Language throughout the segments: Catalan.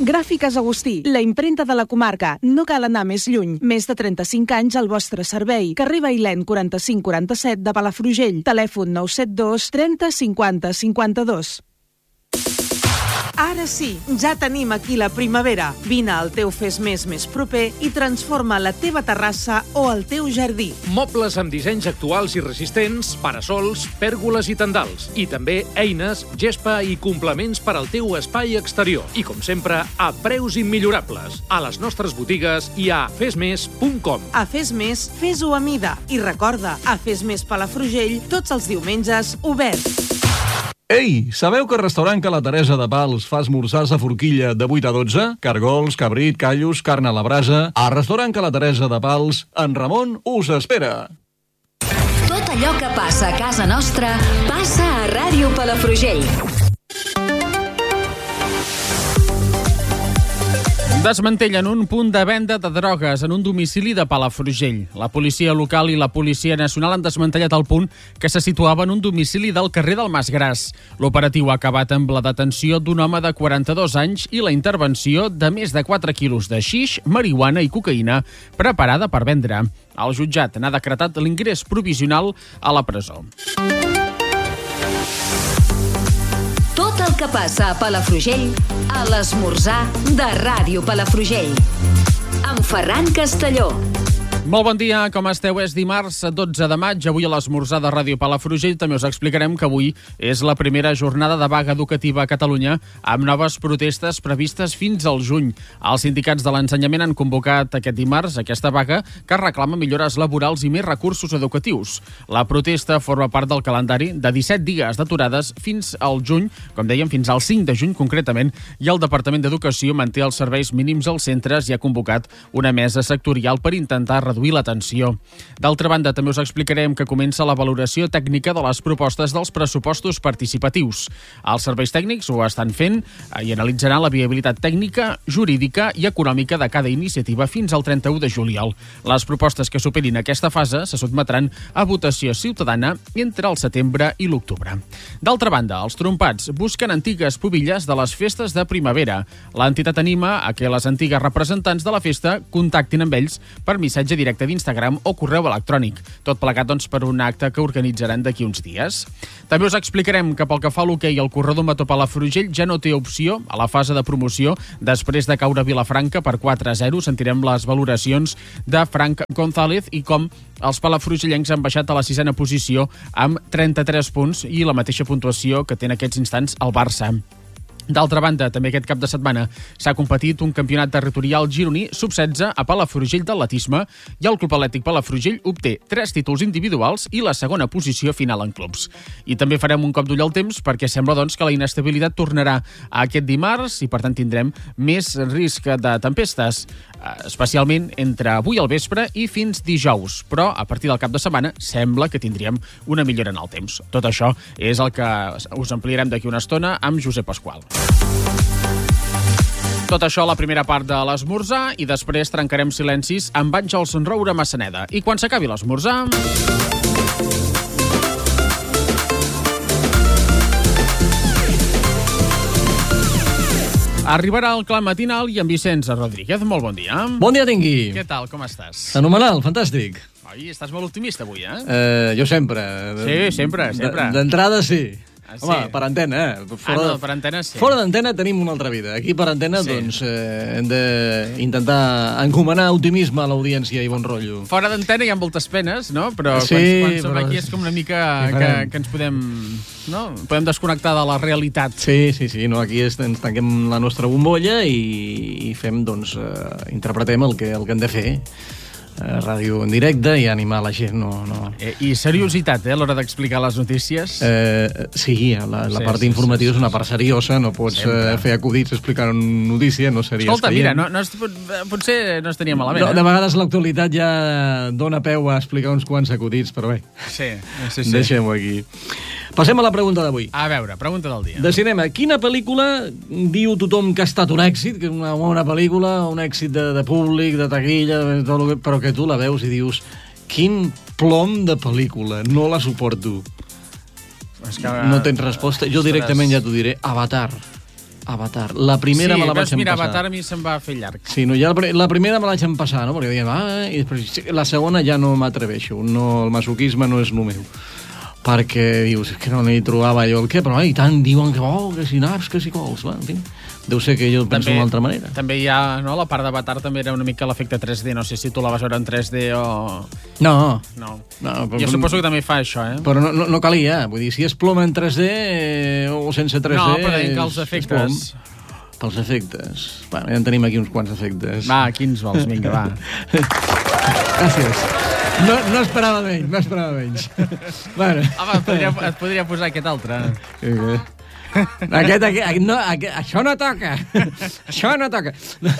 Gràfiques Agustí, la imprenta de la comarca. No cal anar més lluny. Més de 35 anys al vostre servei. Carrer Bailèn 4547 de Palafrugell. Telèfon 972 30 50 52. Ara sí, ja tenim aquí la primavera. Vine al teu Fes Més proper i transforma la teva terrassa o el teu jardí. Mobles amb dissenys actuals i resistents, parasols, pèrgoles i tendals. I també eines, gespa i complements per al teu espai exterior. I com sempre, a preus immillorables. A les nostres botigues i a fesmes.com. A Fes Més, fes-ho a mida. I recorda, a Fes Més Palafrugell, tots els diumenges, obert. Ei, sabeu que el restaurant Ca la Teresa de Pals fa esmorzars a forquilla de 8 a 12? Cargols, cabrit, callos, carn a la brasa... Al restaurant Ca la Teresa de Pals, en Ramon us espera. Tot allò que passa a casa nostra passa a Ràdio Palafrugell. Desmantellen un punt de venda de drogues en un domicili de Palafrugell. La policia local i la Policia Nacional han desmantellat el punt que se situava en un domicili del carrer del Mas Gras. L'operatiu ha acabat amb la detenció d'un home de 42 anys i la intervenció de més de 4 quilos de xix, marihuana i cocaïna preparada per vendre. El jutjat n'ha decretat l'ingrés provisional a la presó. Tot el que passa a Palafrugell, a l'esmorzar de Ràdio Palafrugell. Amb Ferran Castelló. Molt bon dia, com esteu? És dimarts 12 de maig. Avui a l'esmorzar de Ràdio Palafrugell també us explicarem que avui és la primera jornada de vaga educativa a Catalunya amb noves protestes previstes fins al juny. Els sindicats de l'ensenyament han convocat aquest dimarts aquesta vaga que reclama millores laborals i més recursos educatius. La protesta forma part del calendari de 17 dies d'aturades fins al juny, com dèiem, fins al 5 de juny concretament, i el Departament d'Educació manté els serveis mínims als centres i ha convocat una mesa sectorial per intentar reduir la tensió. D'altra banda, també us explicarem que comença la valoració tècnica de les propostes dels pressupostos participatius. Els serveis tècnics ho estan fent i analitzaran la viabilitat tècnica, jurídica i econòmica de cada iniciativa fins al 31 de juliol. Les propostes que superin aquesta fase se sotmetran a votació ciutadana entre el setembre i l'octubre. D'altra banda, els trompats busquen antigues pubilles de les festes de primavera. L'entitat anima a que les antigues representants de la festa contactin amb ells per missatge directe d'Instagram o correu electrònic. Tot plegat, doncs, per un acte que organitzaran d'aquí uns dies. També us explicarem que pel que fa a l'hoquei, el corredor Mató Palafrugell ja no té opció a la fase de promoció després de caure a Vilafranca per 4-0. Sentirem les valoracions de Frank González i com els palafrugellencs han baixat a la 6a posició amb 33 punts i la mateixa puntuació que té en aquests instants el Barça. D'altra banda, també aquest cap de setmana s'ha competit un campionat territorial gironí sub-16 a Palafrugell d'atletisme i el Club Atlètic Palafrugell obté 3 títols individuals i la segona posició final en clubs. I també farem un cop d'ull al temps perquè sembla, doncs, que la inestabilitat tornarà aquest dimarts i, per tant, tindrem més risc de tempestes, especialment entre avui al vespre i fins dijous. Però, a partir del cap de setmana, sembla que tindríem una millora en el temps. Tot això és el que us ampliarem d'aquí una estona amb Josep Pasqual. Tot això a la primera part de l'esmorzar i després trencarem silencis amb Àngels Roura Massaneda. I quan s'acabi l'esmorzar... arribarà el clam matinal i en Vicenç Rodríguez. Molt bon dia. Bon dia tingui. Què tal, com estàs? Fenomenal, fantàstic. Oi, estàs molt optimista avui, eh? Jo sempre. Sí, sempre. D'entrada sí. Sí. Home, per antena, per antena sí. Fora d'antena tenim una altra vida. Aquí per antena, sí. Doncs, hem d'intentar encomanar optimisme a l'audiència i bon rotllo. Fora d'antena hi ha moltes penes, no? Però sí, quan som aquí és com una mica que ens podem... no? Podem desconnectar de la realitat. Sí. No, aquí ens tanquem la nostra bombolla i fem, doncs, interpretem el que hem de fer. Ràdio en directe i animar la gent. I seriositat, a l'hora d'explicar les notícies? Sí, la part informativa és una part seriosa, no pots fer acudits explicant una notícia, no series Escolta, mira, potser no es tenia malament. De vegades l'actualitat ja dona peu a explicar uns quants acudits, però bé, sí. Deixem-ho aquí. Passem a la pregunta d'avui. A veure, pregunta del dia. De cinema. Quina pel·lícula diu tothom que ha estat un èxit, que és una bona pel·lícula, un èxit de públic, de taquilla, però que tu la veus i dius quin plom de pel·lícula, no la suporto. No tens resposta? Jo directament ja t'ho diré. Avatar. Avatar. La primera me la vaig mira, empassar. Avatar a mi se'm va fer llarg. Sí, no, ja la primera me la vaig empassar, no? Perquè diem, i després, la segona ja no m'atreveixo. No, el masoquisme no és el meu. Perquè dius, és que no n'hi trobava jo el què, però i tant diuen que si naps, que si cols, en fi. Deu ser que jo penso d'una altra manera. També hi ha, no? La part d'Avatar també era una mica l'efecte 3D. No sé si tu la vas veure en 3D o... No. Jo suposo que també fa això, eh? Però no calia. Vull dir, si és plom en 3D o sense 3D... No, però deien que els efectes... Pels efectes. Bueno, ja en tenim aquí uns quants efectes. Va, quins vols? Vinga, va. Gràcies. No esperava menys. Bueno. Home, et podria posar aquest altre. Això no toca. Això no toca.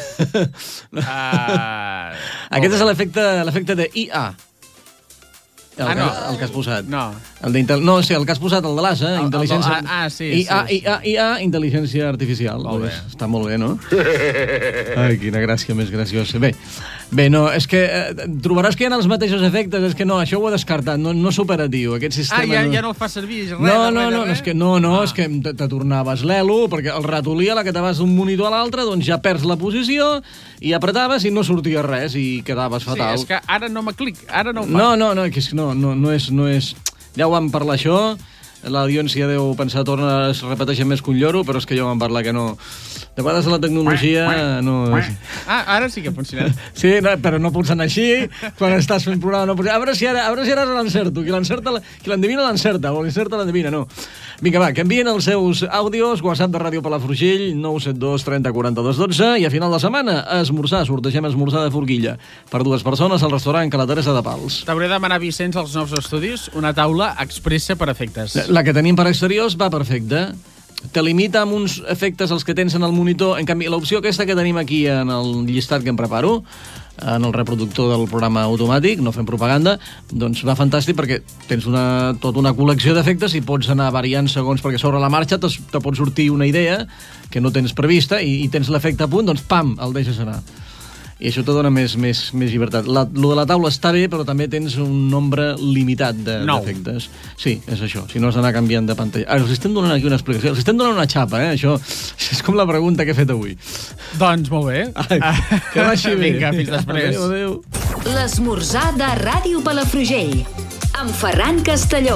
Aquest és l'efecte de IA. El que has posat. No. No, sí, el que has posat, el de l'ASA, intel·ligència... Sí. IA, intel·ligència artificial. Molt bé. Està molt bé, no? Ai, quina gràcia més graciosa. Bé, no, és que trobaràs que hi ha els mateixos efectes, és que no, això ho he descartat, no és operatiu, aquest sistema... Ja no el fa servir, res. És que te tornaves l'elo, perquè el ratolí a la que te vas d'un monitor a l'altre, doncs ja perds la posició, i apretaves i no sortia res, i quedaves fatal. Sí, és que ara no m'aclic, ara no ho fa. No és... Ja ho vam parlar, això. L'audiència deu pensar, es repeteixen més que un lloro, però és que ja vam parlar que no... De vegades la tecnologia no... Ara sí que funciona. Sí, però no funcionen així. Quan estàs fent programa no funciona. A veure si ara l'encerto. Qui l'endevina l'encerta, o l'encerta l'endevina, no. Vinga, va, que envien els seus àudios, WhatsApp de Ràdio Palafrugell, 972 30 42 12, i a final de setmana, sortegem esmorzar de forquilla per 2 persones al restaurant Ca la Teresa de Pals. T'hauré de demanar, Vicenç, als nous estudis, una taula expressa per efectes. La que tenim per exteriors va perfecta. Te limita amb uns efectes els que tens en el monitor. En canvi, l'opció aquesta que tenim aquí en el llistat que em preparo, en el reproductor del programa automàtic, no fem propaganda, doncs va fantàstic perquè tens tota una col·lecció d'efectes i pots anar variant segons, perquè sobre la marxa te pot sortir una idea que no tens prevista i tens l'efecte a punt, doncs pam, el deixes anar. I això te dona més llibertat. Lo de la taula està bé, però també tens un nombre limitat d'efectes. Sí, és això. Si no has d'anar canviant de pantalla. Ara, us estem donant aquí una explicació. Els estem donant una xapa, Això és com la pregunta que he fet avui. Doncs molt bé. Que vagi bé. Vinga, fins després. Adéu. L'esmorzar de Ràdio Palafrugell. Amb Ferran Castelló.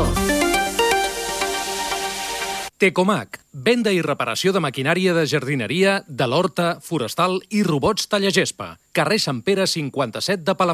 Tecomac, venda i reparació de maquinària de jardineria, de l'horta, forestal i robots tallagespa. Carrer Sant Pere 57 de Palafrugell.